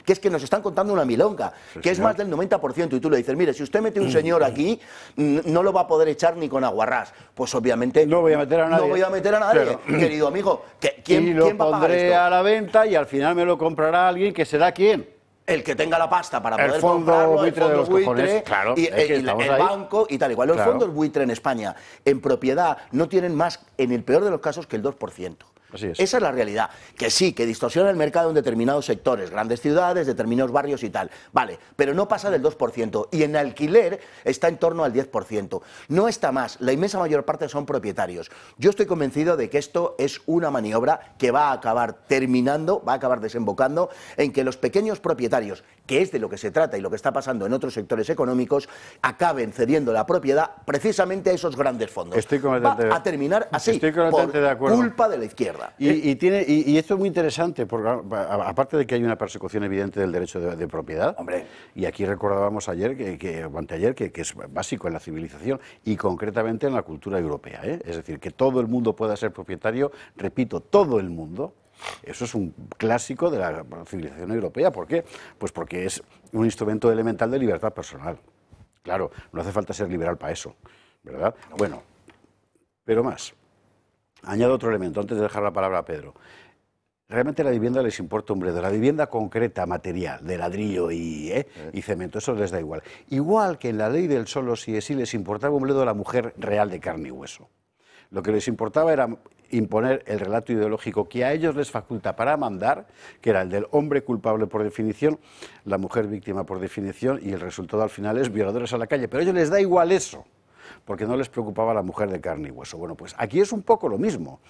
que es que nos están contando una milonga, que es más del 90%, y tú le dices, mire, si usted mete un señor aquí, no lo va a poder echar ni con aguarrás. Pues obviamente no voy a meter a nadie. No voy a meter a nadie, claro. Querido amigo. ¿Quién va a pagar esto? Y lo pondré a la venta y al final me lo comprará alguien, que será ¿quién? El que tenga la pasta para poder fondo comprarlo, buitre el fondo de los cojones, claro, y el banco y tal y cual. Los fondos buitre en España, en propiedad, no tienen más, en el peor de los casos, que el 2%. Así es. Esa es la realidad. Que sí, que distorsiona el mercado en determinados sectores, grandes ciudades, determinados barrios y tal. Vale, pero no pasa del 2%. Y en alquiler está en torno al 10%. No está más. La inmensa mayor parte son propietarios. Yo estoy convencido de que esto es una maniobra que va a acabar terminando, va a acabar desembocando en que los pequeños propietarios, que es de lo que se trata y lo que está pasando en otros sectores económicos, acaben cediendo la propiedad precisamente a esos grandes fondos. Estoy completamente, va a terminar así, por de acuerdo. Culpa de la izquierda. Y esto es muy interesante, porque aparte de que hay una persecución evidente del derecho de propiedad, hombre, y aquí recordábamos ayer, o anteayer, que es básico en la civilización y concretamente en la cultura europea, ¿eh? Es decir, que todo el mundo pueda ser propietario, repito, todo el mundo. Eso es un clásico de la civilización europea. ¿Por qué? Pues porque es un instrumento elemental de libertad personal. Claro, no hace falta ser liberal para eso, ¿verdad? Bueno, pero más. Añado otro elemento, antes de dejar la palabra a Pedro. Realmente la vivienda les importa un bledo. La vivienda concreta, material, de ladrillo y cemento, eso les da igual. Igual que en la ley del solo sí es sí les importaba un bledo a la mujer real de carne y hueso. Lo que les importaba era imponer el relato ideológico que a ellos les faculta para mandar, que era el del hombre culpable por definición, la mujer víctima por definición, y el resultado al final es violadores a la calle. Pero a ellos les da igual eso, porque no les preocupaba la mujer de carne y hueso. Bueno, pues aquí es un poco lo mismo.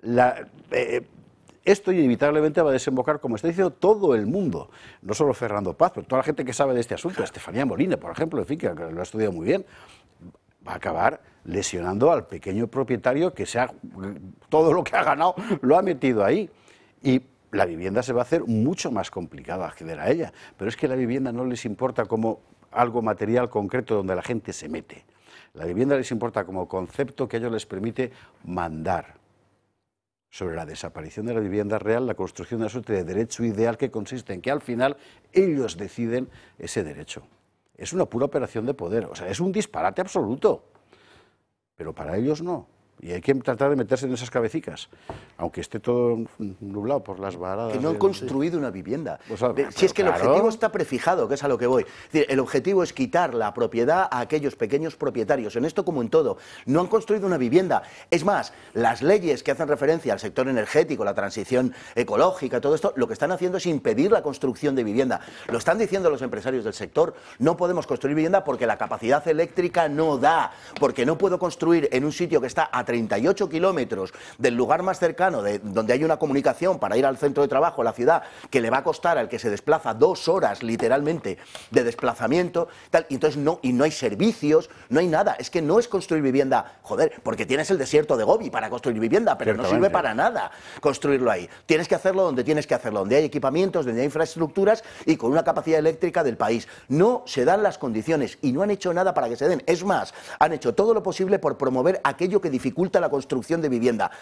Esto inevitablemente va a desembocar, como está diciendo todo el mundo, no solo Fernando Paz, pero toda la gente que sabe de este asunto, Estefanía Molina, por ejemplo, en fin, que lo ha estudiado muy bien, va a acabar lesionando al pequeño propietario que todo lo que ha ganado lo ha metido ahí. Y la vivienda se va a hacer mucho más complicado acceder a ella. Pero es que la vivienda no les importa como algo material concreto donde la gente se mete. La vivienda les importa como concepto que a ellos les permite mandar sobre la desaparición de la vivienda real, la construcción de una suerte de derecho ideal que consiste en que al final ellos deciden ese derecho. Es una pura operación de poder, o sea, es un disparate absoluto, pero para ellos no. Y hay que tratar de meterse en esas cabecicas, aunque esté todo nublado por las varadas. Que no han construido una vivienda. Pues, si es que el objetivo está prefijado, que es a lo que voy. Es decir, el objetivo es quitar la propiedad a aquellos pequeños propietarios. En esto como en todo, no han construido una vivienda. Es más, las leyes que hacen referencia al sector energético, la transición ecológica, todo esto, lo que están haciendo es impedir la construcción de vivienda. Lo están diciendo los empresarios del sector. No podemos construir vivienda porque la capacidad eléctrica no da, porque no puedo construir en un sitio que está a 38 kilómetros del lugar más cercano, donde hay una comunicación para ir al centro de trabajo, a la ciudad, que le va a costar al que se desplaza 2 horas literalmente de desplazamiento, tal, y entonces no hay servicios, no hay nada. Es que no es construir vivienda, joder, porque tienes el desierto de Gobi para construir vivienda, pero no sirve para nada construirlo ahí. Tienes que hacerlo donde tienes que hacerlo, donde hay equipamientos, donde hay infraestructuras y con una capacidad eléctrica del país. No se dan las condiciones y no han hecho nada para que se den. Es más, han hecho todo lo posible por promover aquello que dificulta la construcción de vivienda.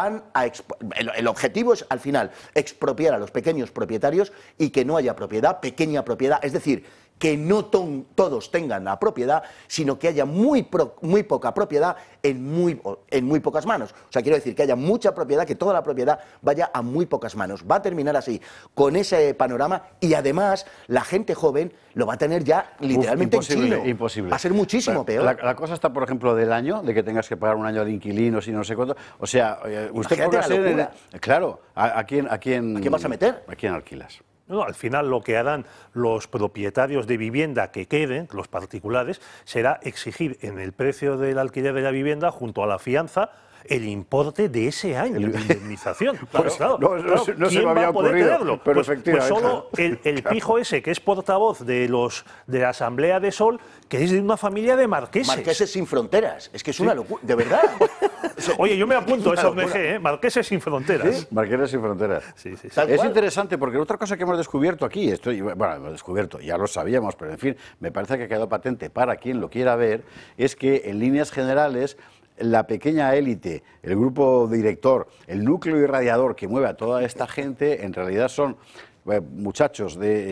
El objetivo es, al final, expropiar a los pequeños propietarios y que no haya propiedad, pequeña propiedad, es decir, que no todos tengan la propiedad, sino que haya muy poca propiedad en muy pocas manos. O sea, quiero decir que haya mucha propiedad, que toda la propiedad vaya a muy pocas manos. Va a terminar así, con ese panorama, y además la gente joven lo va a tener ya literalmente imposible, en chino. Imposible. Va a ser muchísimo peor. La cosa está, por ejemplo, del año, de que tengas que pagar un año al inquilino, si no sé cuánto. O sea, usted podrá ser... Claro, ¿a quién vas a meter? ¿A quién alquilas? No, al final lo que harán los propietarios de vivienda que queden, los particulares, será exigir en el precio del alquiler de la vivienda, junto a la fianza, el importe de ese año de indemnización. Claro, no se me había ocurrido, pero efectivamente. Pues solo el pijo ese, que es portavoz de la Asamblea de Sol, que es de una familia de marqueses. Marqueses sin fronteras. Es que es una locura, de verdad. Oye, yo me apunto a esa ONG, Marqueses sin fronteras. ¿Sí? Marqueses sin fronteras. Sí. Es interesante porque otra cosa que hemos descubierto aquí, hemos descubierto, ya lo sabíamos, pero en fin, me parece que ha quedado patente para quien lo quiera ver, es que en líneas generales la pequeña élite, el grupo director, el núcleo irradiador que mueve a toda esta gente, en realidad son muchachos de